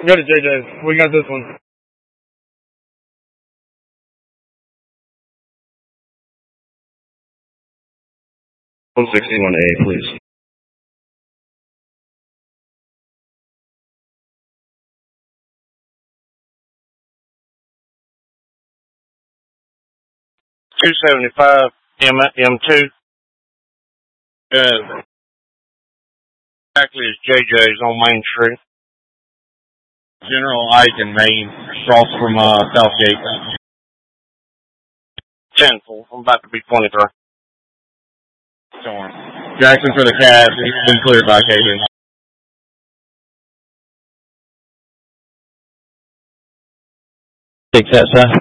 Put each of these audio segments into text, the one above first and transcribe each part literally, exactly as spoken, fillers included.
Go to J J's. We got this one. one sixty-one A, please. two seventy-five M M2. Uh, exactly as J J's on Main Street. General Ike and Main, across from uh, Southgate. ten four. I'm about to be twenty-three. Jackson for the cab. He's been cleared by K B. Take that, sir.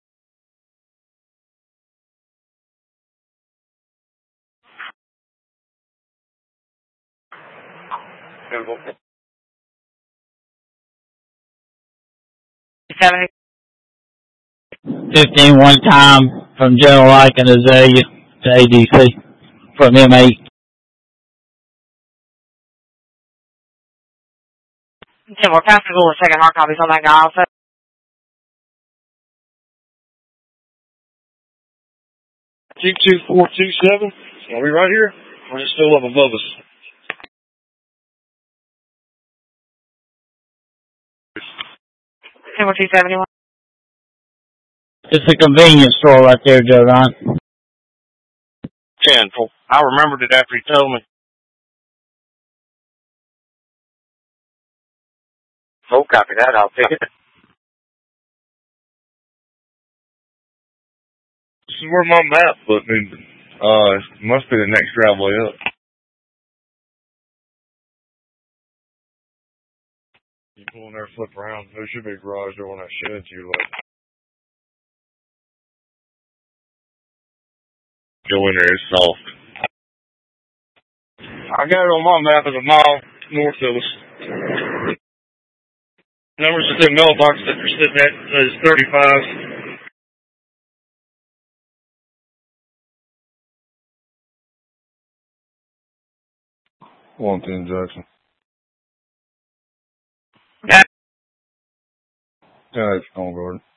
Fifteen one time from General Ike and Azalea to A D C from M eight. Tim, we're past the goal. Second hard copies on that guy also. two two four two seven. Are we right here? Or is it still up above us? Tim, we're two seventy-one. It's a convenience store right there, Joe Ron. ten four. I remembered it after he told me. Oh, copy that. I'll take it. This is where my map put me. Uh, must be the next driveway up. You pull in there, flip around. There should be a garage door on that shed to your left. Go in there, it's soft. I got it on my map as a mile north of us. Numbers of the mailbox that they're sitting at is thirty-five. One ten Jackson. Yeah. Yeah, it's Stone Garden.